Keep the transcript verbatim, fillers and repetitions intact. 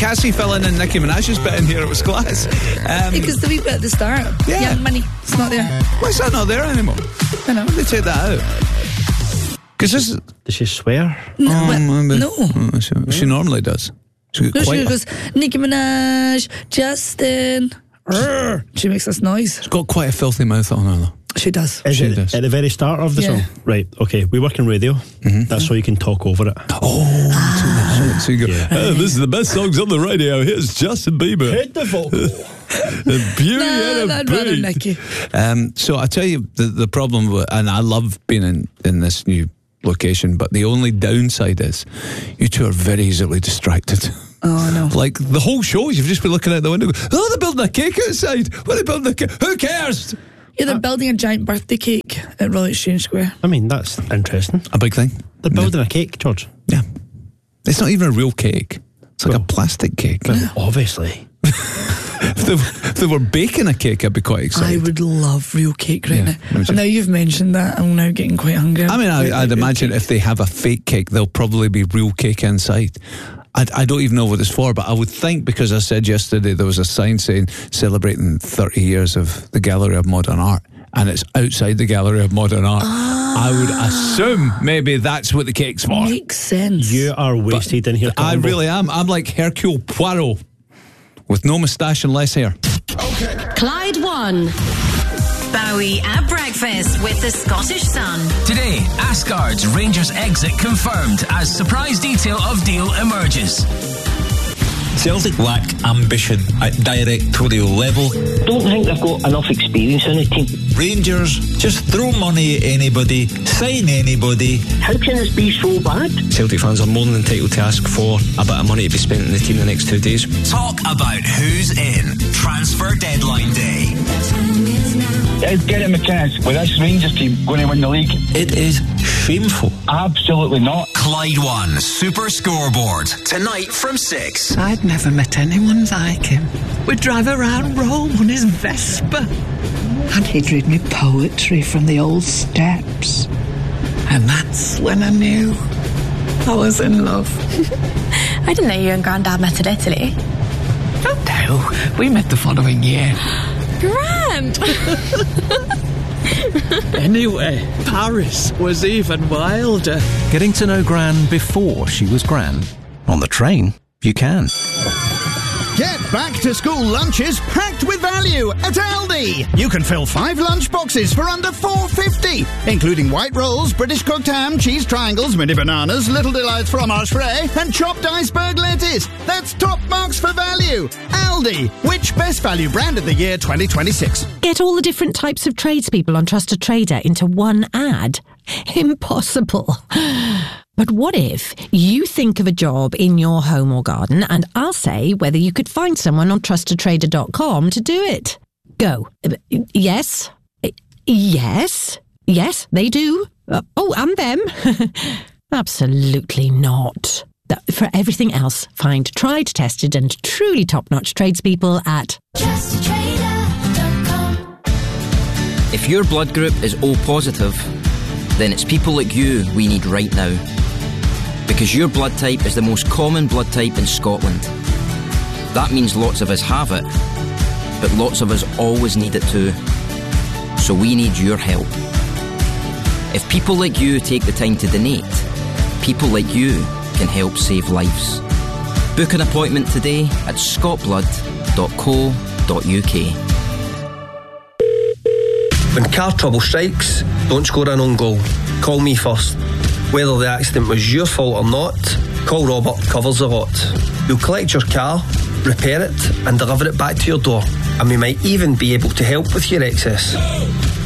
Cassie filling in Nicki Minaj's bit in here. It was class. Um, Because the wee bit at the start, Yeah. yeah, money, it's not there. why is that not there anymore? I know. Why did they take that out? Because this is... Does she swear? No, Oh, but, maybe. no. Oh, she, she normally does. She No, quite she goes, Nicki Minaj, Justin. Rrr. She makes this noise. She's got quite a filthy mouth on her, though. She does. Is She it does. at the very start of the Yeah. song? Right, okay. We work in radio. Mm-hmm. That's so you can talk over it. Oh, so you go, Yeah. oh, this is the best songs on the radio. Here's Justin Bieber. Hit the vocal. The beauty Nah, and a I'd rather beat. Nicki. Um, so I tell you the, the problem with, and I love being in, in this new location, but the only downside is you two are very easily distracted. Oh, I know. Like the whole show, you've just been looking out the window. Oh, they're building a cake outside. What are they building a cake? Who cares? Yeah, they're building a giant birthday cake at Royal Exchange Square. I mean, that's interesting. A big thing. They're building a cake, George. Yeah. It's not even a real cake. It's like Well, a plastic cake. Well, obviously. If they, if they were baking a cake, I'd be quite I excited. would love real cake right Yeah, now. me But too. now you've mentioned that, I'm now getting quite hungry. I mean, I, Like, I'd real imagine cake. if they have a fake cake, there'll probably be real cake inside. I, I don't even know what it's for, but I would think, because I said yesterday there was a sign saying celebrating thirty years of the Gallery of Modern Art, and it's outside the Gallery of Modern Art. I would assume maybe that's what the cake's for. Makes sense. You are wasted in here. I Columbo. really am. I'm like Hercule Poirot with no moustache and less hair. Clyde One. Bowie at breakfast with the Scottish Sun. Today, Asgard's Rangers exit confirmed as surprise detail of deal emerges. Celtic lack ambition at directorial level. Don't think they've got enough experience in the team. Rangers just throw money at anybody, sign anybody. How can this be so bad? Celtic fans are more than entitled to ask for a bit of money to be spent in the team the next two days. Talk about who's in transfer deadline day. I'd get him a chance with this Rangers team going to win the league. It is shameful. Absolutely not. Clyde One Super Scoreboard tonight from six. I'd never met anyone like him. We'd drive around Rome on his Vespa. And he'd read me poetry from the old steps. And that's when I knew I was in love. I didn't know you and Grandad met in Italy. Oh no, we met the following year. Grand! Anyway, Paris was even wilder. Getting to know Gran before she was Gran. On the train, you can. Get back to school lunches packed with value at Aldi. You can fill five lunch boxes for under four fifty, including white rolls, British cooked ham, cheese triangles, mini bananas, little delights fromage frais, and chopped iceberg lettuce. That's top marks for value. Aldi, which best value brand of the year twenty twenty-six? Get all the different types of tradespeople on Trusted Trader into one ad? Impossible. But what if you think of a job in your home or garden and I'll say whether you could find someone on trusted trader dot com to do it? Go. Yes. Yes. Yes, they do. Uh, oh, and them. Absolutely not. For everything else, find tried, tested and truly top-notch tradespeople at trusted trader dot com. If your blood group is O positive, then it's people like you we need right now. Because your blood type is the most common blood type in Scotland. That means lots of us have it, but lots of us always need it too. So we need your help. If people like you take the time to donate, people like you can help save lives. Book an appointment today at scot blood dot co dot U K. When car trouble strikes, don't score an own goal. Call me first. Whether the accident was your fault or not, call Robert covers the lot. We'll collect your car, repair it and deliver it back to your door. And we might even be able to help with your excess.